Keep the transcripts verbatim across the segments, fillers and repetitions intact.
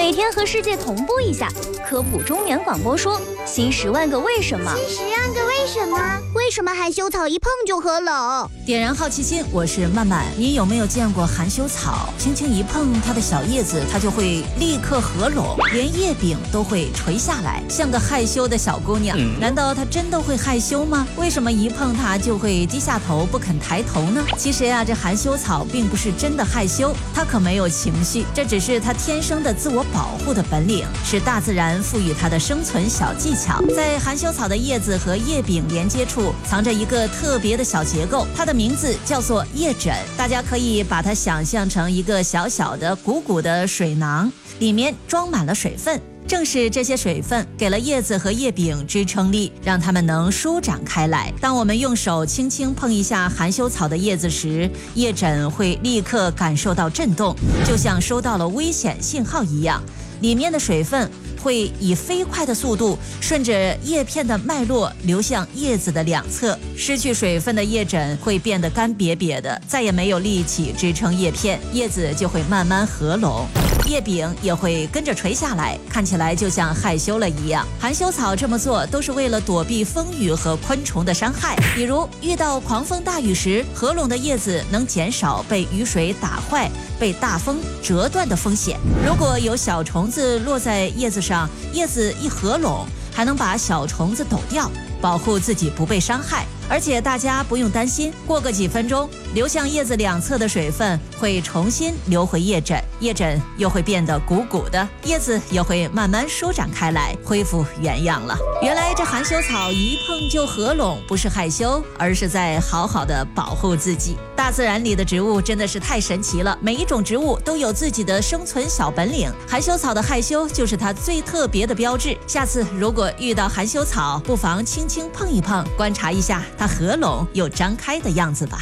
每天和世界同步一下。科普中原广播说，新十万个为什么。 新十万个为什么？为什么含羞草一碰就合拢？ 点燃好奇心，我是曼曼。你有没有见过含羞草？轻轻一碰它的小叶子，它就会立刻合拢，连叶柄都会垂下来，像个害羞的小姑娘。难道她真的会害羞吗？为什么一碰它就会低下头不肯抬头呢？其实呀、啊，这含羞草并不是真的害羞，它可没有情绪，这只是它天生的自我保护的本领，是大自然赋予它的生存小技巧。在含羞草的叶子和叶柄连接处藏着一个特别的小结构，它的名字叫做叶枕。大家可以把它想象成一个小小的鼓鼓的水囊，里面装满了水分。正是这些水分给了叶子和叶柄支撑力，让它们能舒展开来。当我们用手轻轻碰一下含羞草的叶子时，叶枕会立刻感受到震动，就像收到了危险信号一样。里面的水分会以飞快的速度顺着叶片的脉络流向叶子的两侧，失去水分的叶枕会变得干瘪瘪的，再也没有力气支撑叶片，叶子就会慢慢合拢，叶柄也会跟着垂下来，看起来就像害羞了一样。含羞草这么做都是为了躲避风雨和昆虫的伤害，比如遇到狂风大雨时，合拢的叶子能减少被雨水打坏、被大风折断的风险。如果有小虫子落在叶子上，叶子一合拢，还能把小虫子抖掉，保护自己不被伤害。而且大家不用担心，过个几分钟，流向叶子两侧的水分会重新流回叶枕，叶枕又会变得鼓鼓的，叶子也会慢慢舒展开来，恢复原样了。原来这含羞草一碰就合拢，不是害羞，而是在好好的保护自己。大自然里的植物真的是太神奇了，每一种植物都有自己的生存小本领，含羞草的害羞就是它最特别的标志。下次如果遇到含羞草，不妨轻轻碰一碰，观察一下它合拢又张开的样子吧。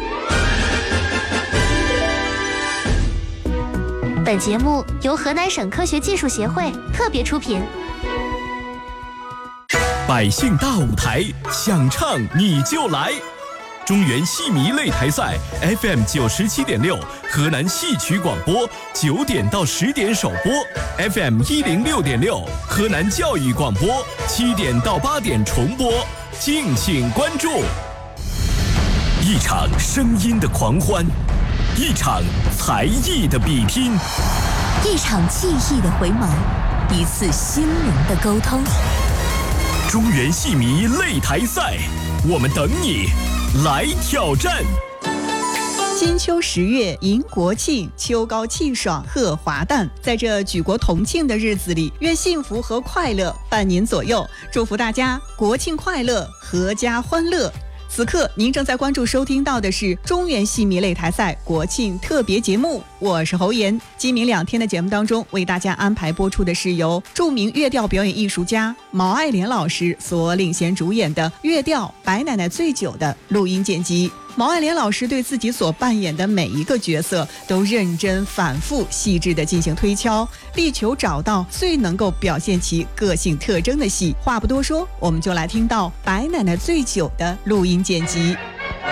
本节目由河南省科学技术协会特别出品。 百姓大舞台，想唱你就来！中原戏迷擂台赛 F M 九十七点六，河南戏曲广播九点到十点首播 ，F M 一零六点六，河南教育广播七点到八点重播，敬请关注。一场声音的狂欢，一场才艺的比拼， 一场记忆的回眸，一次心灵的沟通。 中原戏迷擂台赛，我们等你来挑战。 金秋十月迎国庆，秋高气爽贺华诞。在这举国同庆的日子里，愿幸福和快乐伴您左右，祝福大家国庆快乐，阖家欢乐。此刻您正在关注收听到的是中原戏迷擂台赛国庆特别节目，我是侯岩。今明两天的节目当中，为大家安排播出的是由著名乐调表演艺术家毛爱莲老师所领衔主演的乐调《白奶奶醉酒》的录音剪辑。毛爱莲老师对自己所扮演的每一个角色都认真反复细致地进行推敲，力求找到最能够表现其个性特征的戏。话不多说，我们就来听到《白奶奶醉酒》的录音剪辑。